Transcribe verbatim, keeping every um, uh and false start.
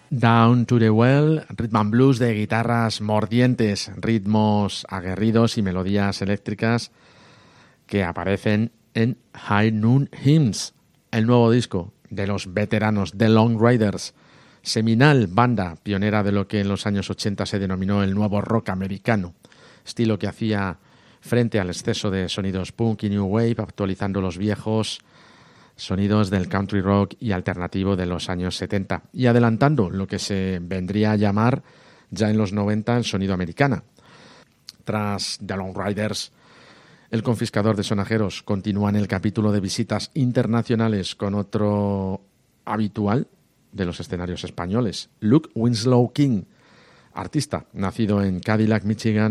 Down to the Well, rhythm and blues de guitarras mordientes, ritmos aguerridos y melodías eléctricas que aparecen en High Noon Hymns, el nuevo disco de los veteranos The Long Riders, seminal banda pionera de lo que en los años ochenta se denominó el nuevo rock americano, estilo que hacía frente al exceso de sonidos punk y new wave, actualizando los viejos sonidos del country rock y alternativo de los años setenta y adelantando lo que se vendría a llamar ya en los noventa el sonido americana. Tras The Long Riders, el confiscador de sonajeros continúa en el capítulo de visitas internacionales con otro habitual de los escenarios españoles, Luke Winslow King, artista nacido en Cadillac, Michigan,